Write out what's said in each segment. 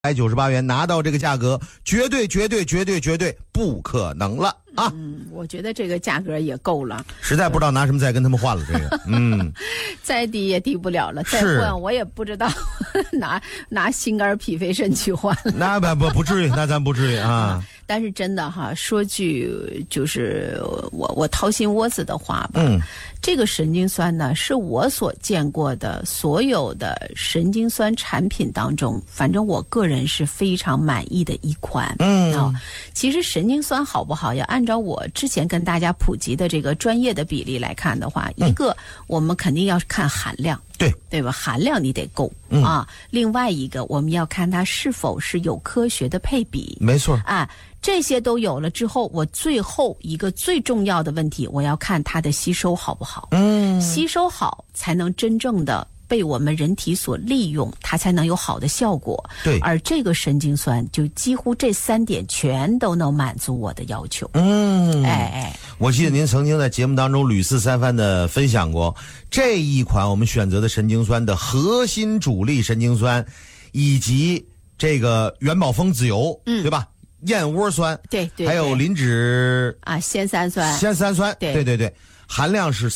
198元拿到这个价格，绝对不可能了啊！ 我觉得这个价格也够了， 实在不知道拿什么再跟他们换了这个。 再低也低不了了，再换我也不知道拿心肝脾肺肾去换了。 那不至于，那咱不至于啊。 但是真的哈，说句就是我掏心窝子的话吧，这个神经酸呢，是我所见过的所有的神经酸产品当中，反正我个人是非常满意的一款。其实神经酸好不好，要按照我之前跟大家普及的这个专业的比例来看的话，一个我们肯定要看含量，对吧？含量你得够啊。另外一个我们要看它是否是有科学的配比， 没错啊。这些都有了之后，我最后一个最重要的问题，我要看它的吸收好不好。吸收好才能真正的被我们人体所利用，它才能有好的效果。 对， 而这个神经酸就几乎这3点全都能满足我的要求。 我记得您曾经在节目当中屡次三番的分享过这一款我们选择的神经酸的核心主力神经酸，以及这个元宝峰籽油，对吧？燕窝酸， 对， 还有磷脂酰三酸， 对，含量是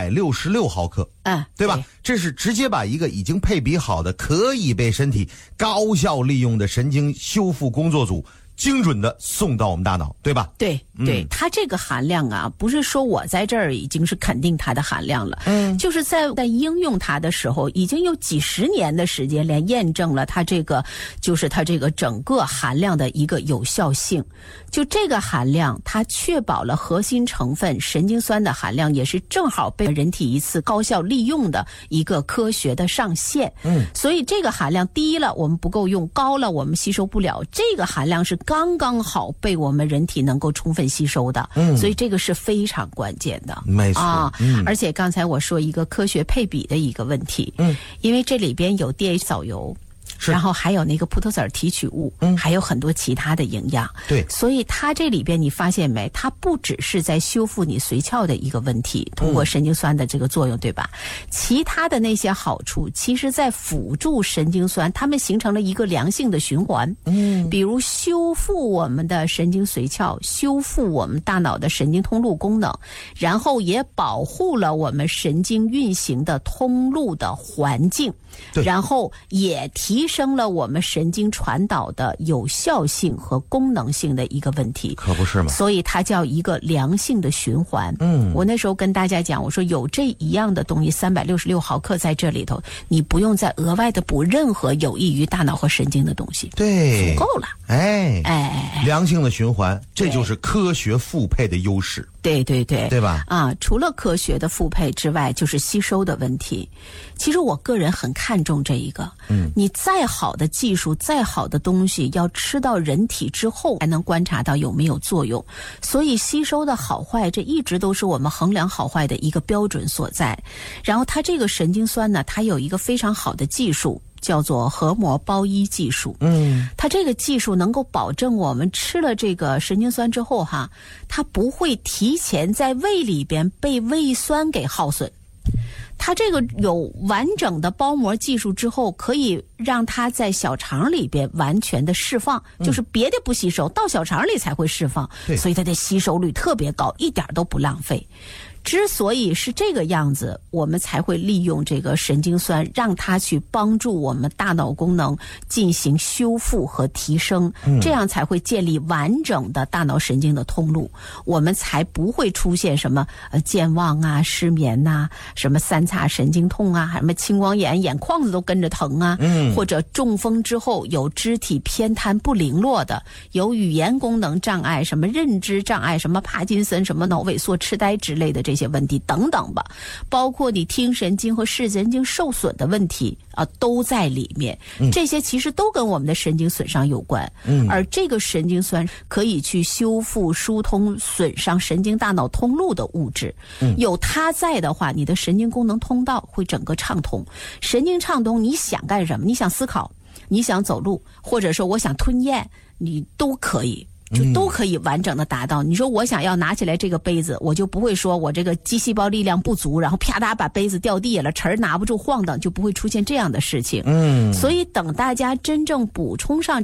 366毫克，对吧？这是直接把一个已经配比好的可以被身体高效利用的神经修复工作组精准的送到我们大脑，对吧？ 对，它这个含量啊，不是说我在这儿已经是肯定它的含量了，就是在应用它的时候，已经有几十年的时间，连验证了它这个就是它这个整个含量的一个有效性。就这个含量，它确保了核心成分神经酸的含量也是正好被人体一次高效利用的一个科学的上限。所以这个含量低了我们不够用，高了我们吸收不了，这个含量是刚刚好被我们人体能够充分吸收的，所以这个是非常关键的， 没错而且刚才我说一个科学配比的一个问题，因为这里边有 DHA 藻油，然后还有那个葡萄籽提取物，还有很多其他的营养， 对， 所以它这里边你发现没，它不只是在修复你髓鞘的一个问题，通过神经酸的这个作用，对吧？其他的那些好处，其实在辅助神经酸，它们形成了一个良性的循环。比如修复我们的神经髓鞘，修复我们大脑的神经通路功能，然后也保护了我们神经运行的通路的环境，然后也提升了我们神经传导的有效性和功能性的一个问题， 可不是吗？ 所以它叫一个良性的循环。我那时候跟大家讲，我说有这一样的东西366毫克在这里头，你不用再额外的补任何有益于大脑和神经的东西， 对， 足够了。 良性的循环，这就是科学复配的优势。 对吧？ 除了科学的复配之外，就是吸收的问题。其实我个人很看重这一个。你再好的技术，再好的东西，要吃到人体之后才能观察到有没有作用。所以吸收的好坏，这一直都是我们衡量好坏的一个标准所在。然后它这个神经酸呢，它有一个非常好的技术，叫做核膜包衣技术。它这个技术能够保证我们吃了这个神经酸之后它不会提前在胃里边被胃酸给耗损。它这个有完整的包膜技术之后，可以让它在小肠里边完全的释放，就是别的不吸收，到小肠里才会释放，所以它的吸收率特别高，一点都不浪费。之所以是这个样子，我们才会利用这个神经酸，让它去帮助我们大脑功能进行修复和提升，这样才会建立完整的大脑神经的通路，我们才不会出现什么健忘失眠什么三叉神经痛什么青光眼、眼眶子都跟着疼或者中风之后有肢体偏瘫不灵落的，有语言功能障碍、什么认知障碍、什么帕金森、什么脑萎缩、痴呆之类的这些问题等等吧，包括你听神经和视神经受损的问题都在里面。这些其实都跟我们的神经损伤有关。而这个神经酸可以去修复、疏通损伤神经大脑通路的物质。有它在的话，你的神经功能通道会整个畅通。神经畅通，你想干什么？你想思考，你想走路，或者说我想吞咽，你都可以。 就都可以完整的达到。你说我想要拿起来这个杯子，我就不会说我这个肌细胞力量不足，然后啪嗒把杯子掉地下了，匙儿拿不住晃荡，就不会出现这样的事情。所以等大家真正补充上